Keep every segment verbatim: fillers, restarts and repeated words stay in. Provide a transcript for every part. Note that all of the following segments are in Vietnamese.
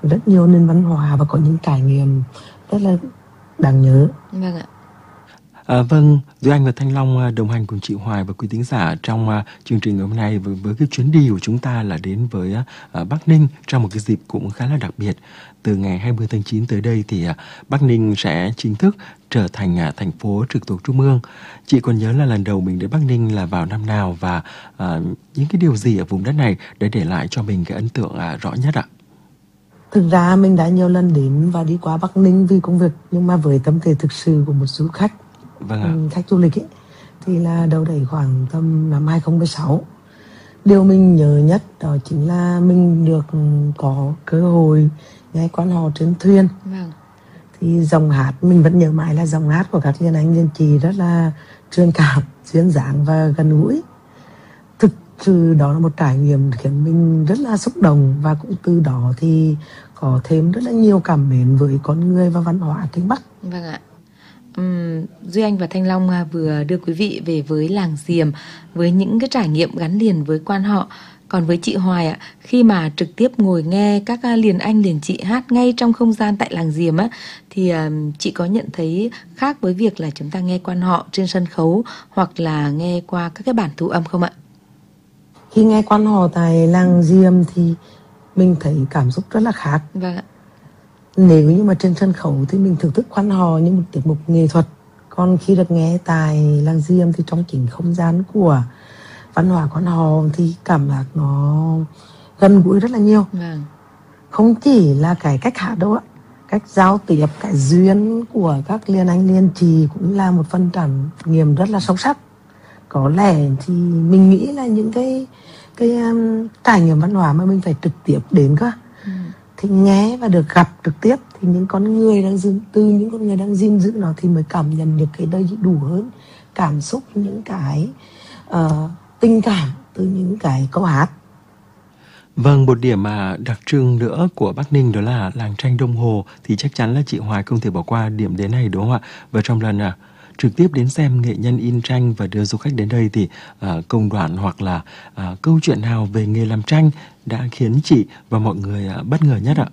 rất nhiều nền văn hóa và có những trải nghiệm rất là đáng nhớ. Vâng ạ. À, vâng, Duy Anh và Thanh Long đồng hành cùng chị Hoài và quý thính giả trong uh, chương trình ngày hôm nay với, với cái chuyến đi của chúng ta là đến với uh, Bắc Ninh trong một cái dịp cũng khá là đặc biệt. Từ ngày hai mươi tháng chín tới đây thì uh, Bắc Ninh sẽ chính thức trở thành uh, thành phố trực thuộc Trung ương. Chị còn nhớ là lần đầu mình đến Bắc Ninh là vào năm nào và uh, những cái điều gì ở vùng đất này đã để lại cho mình cái ấn tượng uh, rõ nhất ạ? Thực ra mình đã nhiều lần đến và đi qua Bắc Ninh vì công việc, nhưng mà với tâm thế thực sự của một du khách, Vâng ạ. khách du lịch ấy, thì là đâu đấy khoảng tầm năm hai không một sáu. Điều mình nhớ nhất đó chính là mình được có cơ hội nghe quan họ trên thuyền. Vâng. Thì dòng hát mình vẫn nhớ mãi là dòng hát của các liên anh liên chị rất là truyền cảm, duyên dáng và gần gũi. Thực sự đó là một trải nghiệm khiến mình rất là xúc động, và cũng từ đó thì có thêm rất là nhiều cảm mến với con người và văn hóa Kinh Bắc. Vâng ạ. Uhm, Duy Anh và Thanh Long vừa đưa quý vị về với làng Diềm với những cái trải nghiệm gắn liền với quan họ. Còn với chị Hoài ạ, khi mà trực tiếp ngồi nghe các liền anh liền chị hát ngay trong không gian tại làng Diềm á, thì uh, chị có nhận thấy khác với việc là chúng ta nghe quan họ trên sân khấu hoặc là nghe qua các cái bản thu âm không ạ? Khi nghe quan họ tại làng Diềm thì mình thấy cảm xúc rất là khác. Vâng ạ. Nếu như mà trên sân khấu thì mình thưởng thức quan họ như một tiết mục nghệ thuật. Còn khi được nghe tại làng Diềm thì trong chính không gian của văn hóa quan họ thì cảm giác nó gần gũi rất là nhiều. Vâng. Không chỉ là cái cách hát đâu ạ, cách giao tiếp, cái duyên của các liên anh liên chị cũng là một phần trải nghiệm rất là sâu sắc. Có lẽ thì mình nghĩ là những cái cái um, trải nghiệm văn hóa mà mình phải trực tiếp đến cơ. Ừ. Thì nghe và được gặp trực tiếp thì những con người đang giữ, từ những con người đang gìn giữ nó thì mới cảm nhận được cái đầy đủ hơn cảm xúc, những cái uh, tình cảm từ những cái câu hát. Vâng, một điểm mà đặc trưng nữa của Bắc Ninh đó là làng tranh Đông Hồ, thì chắc chắn là chị Hoài không thể bỏ qua điểm đến này đúng không ạ? Và trong lần à, trực tiếp đến xem nghệ nhân in tranh và đưa du khách đến đây thì à, công đoạn hoặc là à, câu chuyện nào về nghề làm tranh đã khiến chị và mọi người à, bất ngờ nhất ạ?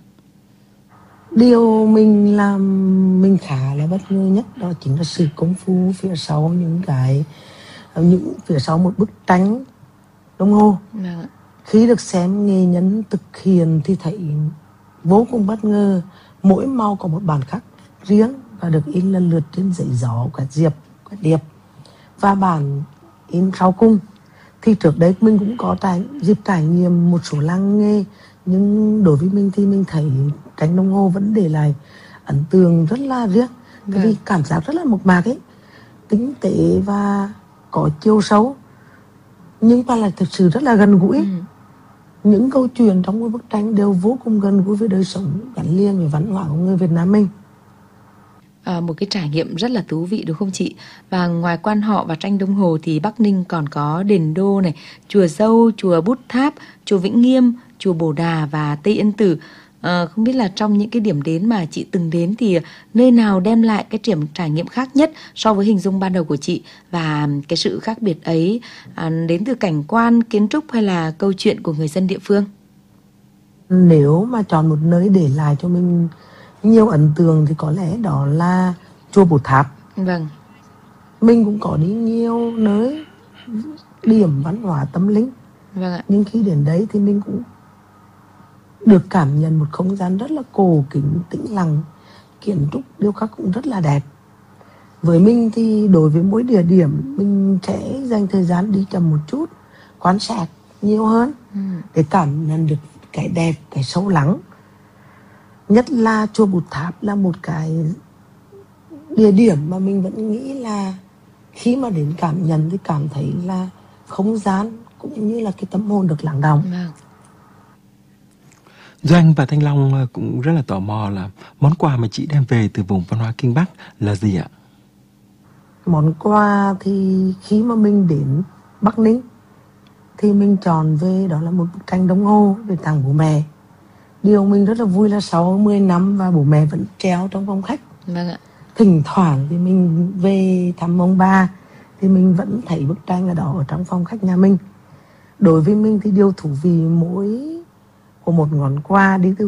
Điều mình làm mình khá là bất ngờ nhất đó chính là sự công phu phía sau những cái những phía sau một bức tranh Đông Hồ. Vâng. Khi được xem nghệ nhân thực hiện thì thấy vô cùng bất ngờ. Mỗi màu có một bản khắc riêng và được in lần lượt trên giấy gió, quạt diệp, quạt điệp. Và bản in sau cùng thì trước đấy mình cũng có trải, dịp trải nghiệm một số làng nghề, nhưng đối với mình thì mình thấy tranh Đông Hồ vẫn để lại ấn tượng rất là riêng. Vâng. Vì cảm giác rất là mộc mạc ấy, tinh tế và có chiều sâu, nhưng mà là thực sự rất là gần gũi. Ừ. Những câu chuyện trong mỗi bức tranh đều vô cùng gần gũi với đời sống, gắn liền với văn hóa của người Việt Nam mình. À, một cái trải nghiệm rất là thú vị đúng không chị? Và ngoài quan họ và tranh Đông Hồ thì Bắc Ninh còn có đền Đô này, chùa Dâu, chùa Bút Tháp, chùa Vĩnh Nghiêm, chùa Bồ Đà và Tây Yên Tử. À, không biết là trong những cái điểm đến mà chị từng đến thì nơi nào đem lại cái điểm trải nghiệm khác nhất so với hình dung ban đầu của chị, và cái sự khác biệt ấy à, đến từ cảnh quan, kiến trúc hay là câu chuyện của người dân địa phương? Nếu mà chọn một nơi để lại cho mình nhiều ấn tượng thì có lẽ đó là chùa Bút Tháp. Vâng. Mình cũng có đi nhiều nơi điểm văn hóa tâm linh. Vâng ạ. Nhưng khi đến đấy thì mình cũng được cảm nhận một không gian rất là cổ kính, tĩnh lặng, kiến trúc điêu khắc cũng rất là đẹp. Với mình thì đối với mỗi địa điểm mình sẽ dành thời gian đi chậm một chút, quan sát nhiều hơn. Ừ. Để cảm nhận được cái đẹp, cái sâu lắng. Nhất là chùa Bút Tháp là một cái địa điểm mà mình vẫn nghĩ là khi mà đến cảm nhận thì cảm thấy là không gian cũng như là cái tâm hồn được lắng động. Vâng. Duy Anh và Thanh Long cũng rất là tò mò là món quà mà chị đem về từ vùng văn hóa Kinh Bắc là gì ạ? Món quà thì khi mà mình đến Bắc Ninh thì mình chọn về đó là một bức tranh Đông Hồ để tặng bố mẹ. Điều mình rất là vui là sau mười năm và bố mẹ vẫn treo trong phòng khách. Vâng ạ. Thỉnh thoảng thì mình về thăm ông bà thì mình vẫn thấy bức tranh ở đó ở trong phòng khách nhà mình. Đối với mình thì điều thú vị mỗi của một ngón quà đi từ